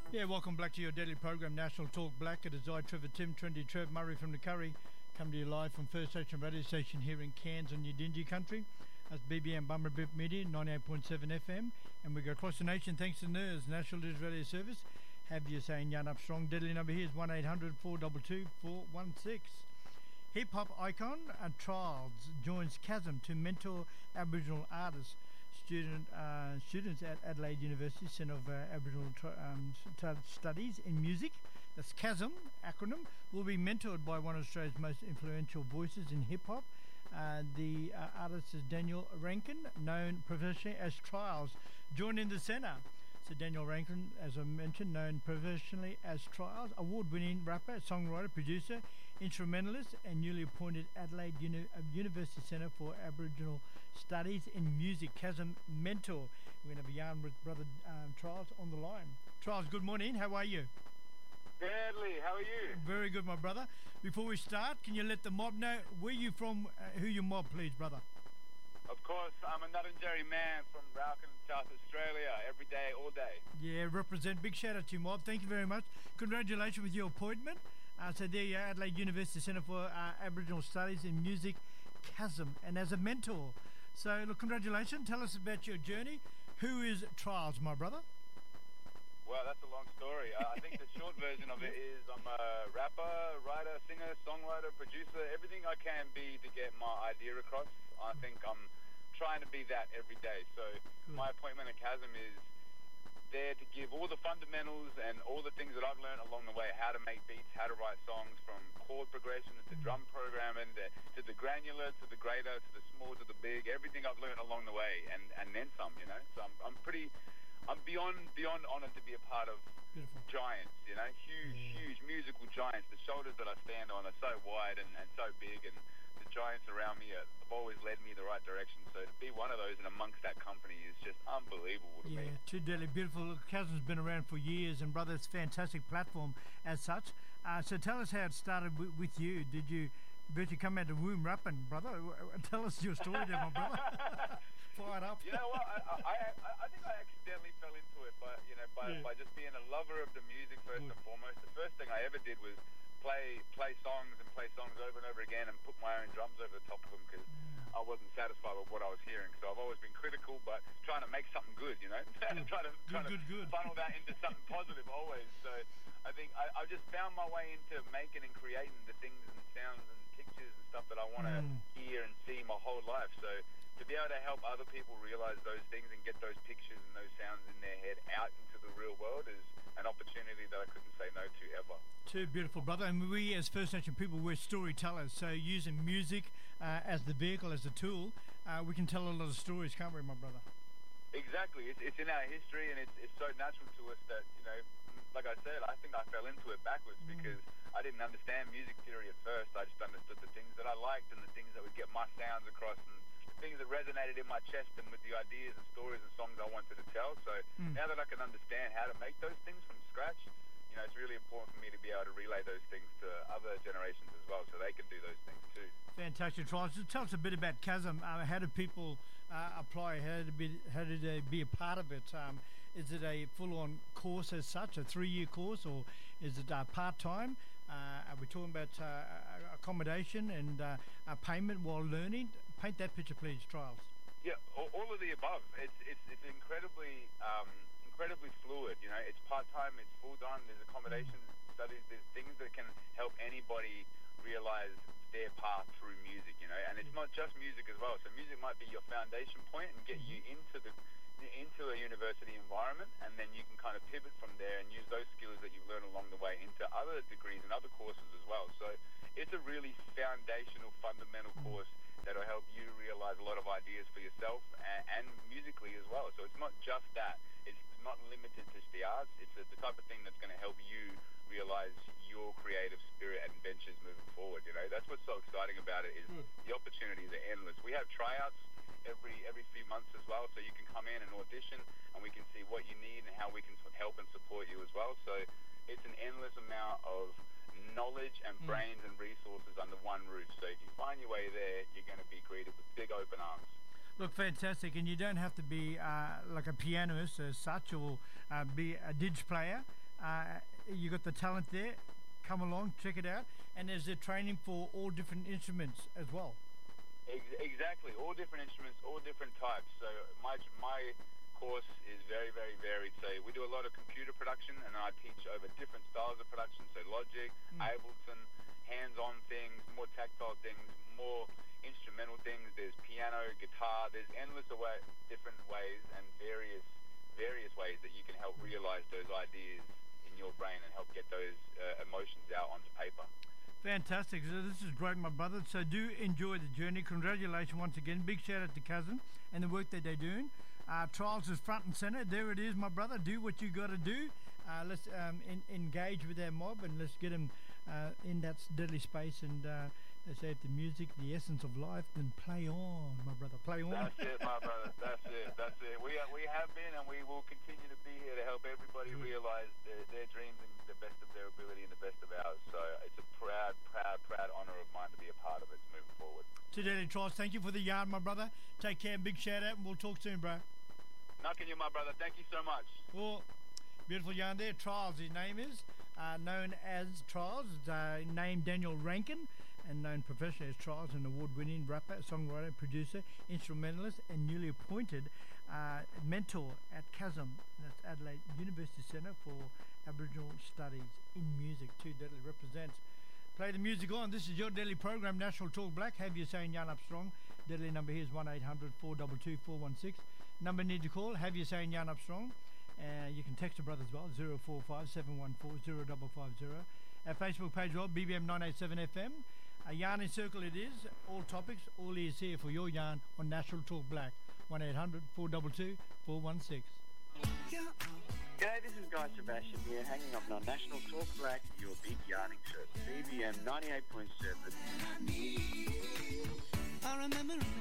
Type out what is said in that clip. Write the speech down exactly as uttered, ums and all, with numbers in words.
Yeah, welcome back to your daily program, National Talk Black. It is I, Trevor Tim, Trendy Trev, Murray from the Curry, come to you live from First Station Radio Station here in Cairns on your Dingy country. That's B B M Bummerbip Media, ninety-eight point seven F M. And we go across the nation thanks to N I R S, National News Radio Service. Have you saying Yarn Up Strong. Deadly number here is one eight hundred four two two four one six. Hip-hop icon uh, Trials joins Chasm to mentor Aboriginal artists. Student uh, students at Adelaide University Centre of uh, Aboriginal Tri- um, St- Studies in Music, that's Chasm acronym, will be mentored by one of Australia's most influential voices in hip-hop. Uh, the uh, artist is Daniel Rankin, known professionally as Trials, joining the centre. So Daniel Rankin, as I mentioned, known professionally as Trials, award-winning rapper, songwriter, producer, instrumentalist, and newly appointed Adelaide Uni- uh, University Centre for Aboriginal Studies in Music, Chasm mentor. We're going to have a yarn with brother um, Trials on the line. Trials, good morning. How are you? Deadly, how are you? Very good, my brother. Before we start, can you let the mob know where you from, uh, who your mob, please, brother? Of course, I'm a Nuttingary man from Rauken, South Australia, every day, all day. Yeah, represent. Big shout out to you, mob. Thank you very much. Congratulations with your appointment. Uh, so there you are, Adelaide University Centre for uh, Aboriginal Studies in Music, Chasm, and as a mentor. So, look, congratulations. Tell us about your journey. Who is Trials, my brother? Well, that's a long story. Uh, I think the short version of it is I'm a rapper, writer, singer, songwriter, producer, everything I can be to get my idea across. I think I'm trying to be that every day. So Good. My appointment at Chasm is there to give all the fundamentals and all the things that I've learned along the way, how to make beats, how to write songs, from chord progression to mm. drum programming, to, to the granular, to the greater, to the small, to the big, everything I've learned along the way, and, and then some, you know. So I'm, I'm pretty... I'm beyond beyond honoured to be a part of Beautiful. giants, you know, huge, yeah. huge musical giants. The shoulders that I stand on are so wide and, and so big, and the giants around me are, have always led me the right direction. So to be one of those and amongst that company is just unbelievable to yeah, me. Yeah, too deadly beautiful. Look, Chasm's been around for years, and brother, it's a fantastic platform as such. Uh, so tell us how it started w- with you. Did you... Bet you come out of the womb rapping, brother. Tell us your story there, my brother. Fire it up. You know what? I, I, I, I think I accidentally fell into it, by you know, by, yeah. by just being a lover of the music first Good. and foremost. The first thing I ever did was play play songs and play songs over and over again and put my own drums over the top of them because yeah. I wasn't satisfied with what I was hearing. So I've always been critical, but trying to make something good, you know, trying to good, trying good, to good. funnel that into something positive always. So I think I, I just found my way into making and creating the things and sounds and pictures and stuff that I want to mm. hear and see my whole life. So to be able to help other people realize those things and get those pictures and those sounds in their head out into the real world is an opportunity that I couldn't say no to ever. Too beautiful, brother. And we as First Nation people, we're storytellers. So using music uh, as the vehicle, as the tool, uh, we can tell a lot of stories, can't we, my brother? Exactly. It's, it's in our history, and it's, it's so natural to us that, you know, like I said, I think I fell into it backwards mm. because I didn't understand music theory at first. I just understood the things that I liked and the things that would get my sounds across and the things that resonated in my chest and with the ideas and stories and songs I wanted to tell. So mm. now that I can understand how to make those things from scratch, you know, it's really important for me to be able to relay those things to other generations as well so they can do those things too. Fantastic, Trials. So tell us a bit about Chasm. Uh, how do people uh, apply? How did, be, how did they be a part of it? Um, is it a full-on course as such, a three-year course, or is it uh, part-time? Uh, are we talking about uh, accommodation and uh, a payment while learning? Paint that picture, please, Trials. Yeah, all, all of the above. It's it's, it's incredibly um, incredibly fluid. You know, it's part-time, it's full-time. There's accommodation studies. There's things that can help anybody realize their path through music, you know, and it's not just music as well. So music might be your foundation point and get you into the into a university environment, and then you can kind of pivot from there and use those skills that you've learned along the way into other degrees and other courses as well. So it's a really foundational, fundamental course that will help you realize a lot of ideas for yourself and, and musically as well. So it's not just that. It's not limited to the arts. It's a, the type of thing that's going to help you realize your creative spirit and ventures moving forward. You know, that's what's so exciting about it is mm. the opportunities are endless. We have tryouts every every few months as well, so you can come in and audition and we can see what you need and how we can help and support you as well. So it's an endless amount of knowledge and mm. brains and resources under one roof. So if you find your way there, you're going to be greeted with big open arms. Look, fantastic, and you don't have to be uh, like a pianist as such or uh, be a didge player. Uh, you got the talent there. Come along, check it out. And there's a training for all different instruments as well. Ex- exactly, all different instruments, all different types. So my my course is very, very varied. So we do a lot of computer production, and I teach over different styles of production. So Logic, mm. Ableton, hands-on things, more tactile things, more instrumental things. There's piano, guitar. There's endless away, different ways and various various ways that you can help realize those ideas in your brain and help get those uh, emotions out onto paper. Fantastic. So this is great, my brother. So do enjoy the journey. Congratulations once again. Big shout out to Cousin and the work that they're doing. Uh, Trials is front and center. There it is, my brother. Do what you got to do. Uh, let's um, in, engage with our mob and let's get them uh, in that deadly space. And uh, they say if the music, the essence of life, then play on, my brother. Play on. That's it, my brother. That's it. That's it. We, are, we have been and we will continue to be here to help everybody Good. realize their, their dreams and the best of their ability and the best of ours. So it's a proud, proud, proud honour of mine to be a part of it moving forward. To Daily Trials, thank you for the yarn, my brother. Take care, big shout out, and we'll talk soon, bro. Knocking you, my brother. Thank you so much. Well, beautiful yarn there. Trials, his name is, uh, known as Trials. Uh, named Daniel Rankin, and known professionally as Trials, an award-winning rapper, songwriter, producer, instrumentalist, and newly appointed uh, mentor at Chasm, that's Adelaide University Centre for Aboriginal Studies in Music. Two Deadly represents. Play the music on. This is your daily program, National Talk Black. Have you saying yarn up strong. Deadly number here is one eight hundred four two two four one six. Number need to call. Have you saying yarn up strong. Uh, you can text the brother as well, zero four five seven one four zero five five zero. Our Facebook page as well, B B M nine eight seven F M. A yarn in circle it is. All topics, all ears here for your yarn on National Talk Black. one eight hundred four two two four one six. G'day, this is Guy Sebastian here, hanging up on National Talk Black, your big yarning show. B B M ninety-eight point seven. I remember